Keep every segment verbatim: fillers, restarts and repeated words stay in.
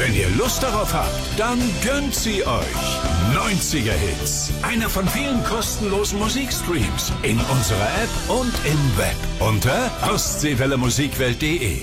Wenn ihr Lust darauf habt, dann gönnt sie euch. neunziger Hits. Einer von vielen kostenlosen Musikstreams in unserer App und im Web unter ostseewelle musikwelt punkt de.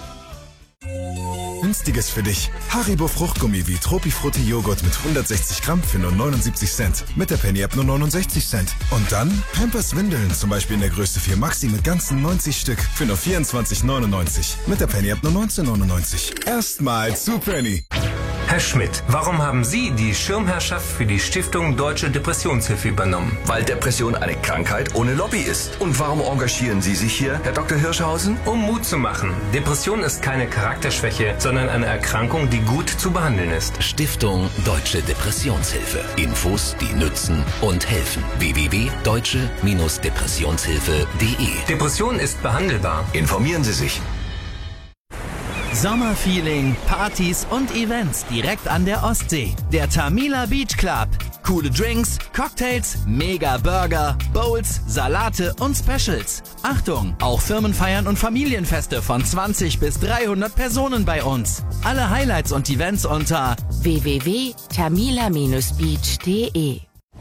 Günstiges für dich. Haribo Fruchtgummi wie Tropifrutti Joghurt mit hundertsechzig Gramm für nur neunundsiebzig Cent. Mit der Penny-App nur neunundsechzig Cent. Und dann Pampers Windeln, zum Beispiel in der Größe vier Maxi mit ganzen neunzig Stück für nur vierundzwanzig neunundneunzig. Mit der Penny-App nur neunzehn neunundneunzig. Erstmal zu Penny. Herr Schmidt, warum haben Sie die Schirmherrschaft für die Stiftung Deutsche Depressionshilfe übernommen? Weil Depression eine Krankheit ohne Lobby ist. Und warum engagieren Sie sich hier, Herr Doktor Hirschhausen? Um Mut zu machen. Depression ist keine Charakterschwäche, sondern eine Erkrankung, die gut zu behandeln ist. Stiftung Deutsche Depressionshilfe. Infos, die nützen und helfen. w w w punkt deutsche Depressionshilfe punkt de. Depression ist behandelbar. Informieren Sie sich. Sommerfeeling, Partys und Events direkt an der Ostsee. Der Tamila Beach Club. Coole Drinks, Cocktails, mega Burger, Bowls, Salate und Specials. Achtung, auch Firmenfeiern und Familienfeste von zwanzig bis dreihundert Personen bei uns. Alle Highlights und Events unter w w w punkt tamila Bindestrich beach punkt de.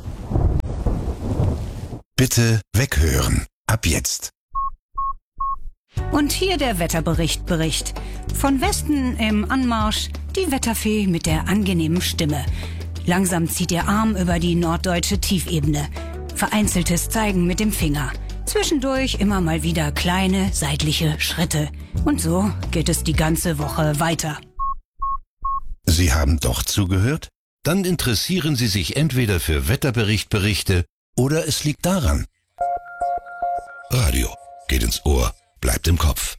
Bitte weghören. Ab jetzt. Und hier der Wetterbericht Bericht. Von Westen im Anmarsch die Wetterfee mit der angenehmen Stimme. Langsam zieht ihr Arm über die norddeutsche Tiefebene. Vereinzeltes Zeigen mit dem Finger. Zwischendurch immer mal wieder kleine seitliche Schritte. Und so geht es die ganze Woche weiter. Sie haben doch zugehört? Dann interessieren Sie sich entweder für Wetterberichtberichte oder es liegt daran. Radio geht ins Ohr, bleibt im Kopf.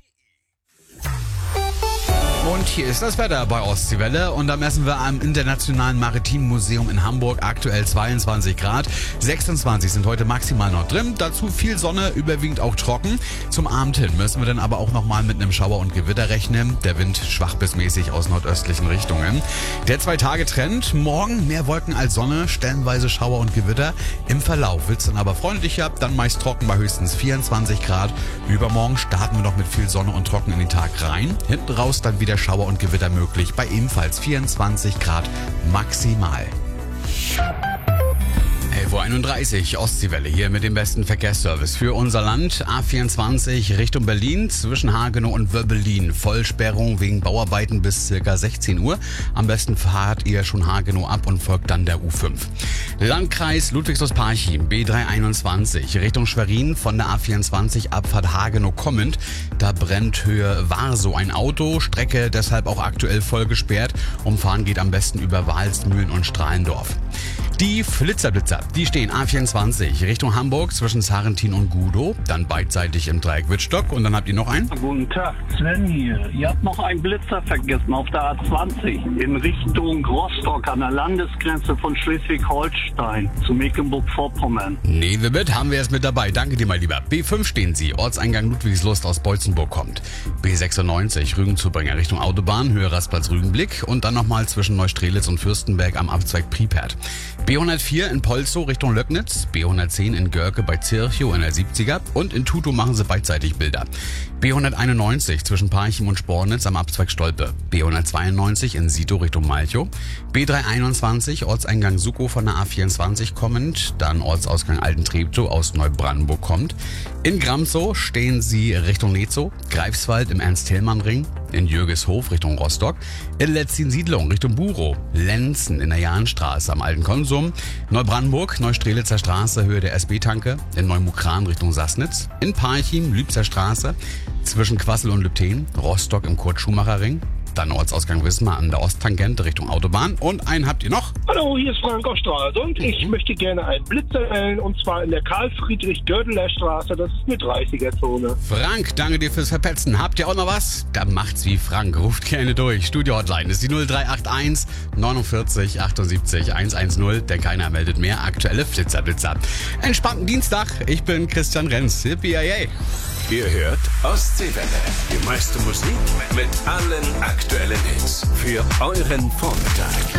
Und hier ist das Wetter bei Ostseewelle und da messen wir am Internationalen Maritimen Museum in Hamburg aktuell zweiundzwanzig Grad. sechsundzwanzig sind heute maximal noch drin, dazu viel Sonne, überwiegend auch trocken. Zum Abend hin müssen wir dann aber auch nochmal mit einem Schauer und Gewitter rechnen. Der Wind schwach bis mäßig aus nordöstlichen Richtungen. Der Zwei-Tage-Trend, morgen mehr Wolken als Sonne, stellenweise Schauer und Gewitter. Im Verlauf wird es dann aber freundlicher, dann meist trocken bei höchstens vierundzwanzig Grad. Übermorgen starten wir noch mit viel Sonne und trocken in den Tag rein. Hinten raus dann wieder Schauer und Gewitter möglich, bei ebenfalls vierundzwanzig Grad maximal. elf Uhr einunddreißig, Ostseewelle hier mit dem besten Verkehrsservice für unser Land. A vierundzwanzig Richtung Berlin zwischen Hagenow und Wöbbelin. Vollsperrung wegen Bauarbeiten bis ca. sechzehn Uhr. Am besten fahrt ihr schon Hagenow ab und folgt dann der U fünf. Landkreis Ludwigslust-Parchim, B dreihunderteinundzwanzig Richtung Schwerin von der A vierundzwanzig Abfahrt Hagenow kommend. Da brennt Höhe Warsow ein Auto, Strecke deshalb auch aktuell voll gesperrt. Umfahren geht am besten über Walsmühlen und Strahlendorf. Die Flitzerblitzer, die stehen A vierundzwanzig Richtung Hamburg zwischen Sarrentin und Gudow, dann beidseitig im Dreieck Wittstock und dann habt ihr noch einen. Guten Tag, Sven hier. Ihr habt noch einen Blitzer vergessen auf der A zwanzig in Richtung Rostock an der Landesgrenze von Schleswig-Holstein zu Mecklenburg-Vorpommern. Nee, Wibbit, haben wir jetzt mit dabei. Danke dir mal lieber. B fünf stehen sie, Ortseingang Ludwigslust aus Beutzenburg kommt. B sechsundneunzig Rügenzubringer Richtung Autobahn, Höhe Rastplatz-Rügenblick und dann nochmal zwischen Neustrelitz und Fürstenberg am Abzweig Priepert. B hundertvier in Polzow Richtung Löcknitz, B hundertzehn in Görke bei Zirchow in der siebziger und in Tutow machen sie beidseitig Bilder. B hunderteinundneunzig zwischen Parchim und Spornitz am Abzweig Stolpe, B hundertzweiundneunzig in Sito Richtung Malchow, B dreihunderteinundzwanzig Ortseingang Sukow von der A vierundzwanzig kommend, dann Ortsausgang Altentreptow aus Neubrandenburg kommt. In Gramzow stehen sie Richtung Netzow, Greifswald im Ernst-Thälmann-Ring, in Jürgeshof Richtung Rostock, in Letzin-Siedlung Richtung Burow, Lenzen in der Jahnstraße am Alten Konsum, Neubrandenburg, Neustrelitzer Straße, Höhe der S B-Tanke, in Neumukran Richtung Sassnitz, in Parchim, Lübzer Straße, zwischen Quassel und Lübten, Rostock im Kurt-Schumacher-Ring, dann Ortsausgang Wismar an der Osttangente Richtung Autobahn und einen habt ihr noch. Hallo, hier ist Frank aus Straße und ich mhm. möchte gerne einen Blitzer wählen und zwar in der Karl-Friedrich-Gördeler Straße, das ist eine dreißiger-Zone. Frank, danke dir fürs Verpetzen. Habt ihr auch noch was? Dann macht's wie Frank, ruft gerne durch. Studio-Hotline ist die null drei acht eins neunundvierzig achtundsiebzig hundertzehn, denn keiner meldet mehr aktuelle Flitzerblitzer. Entspannten Dienstag, ich bin Christian Renz, Hippie yay. Ihr hört Ostseewelle, die meiste Musik mit allen aktuellen Hits für euren Vormittag.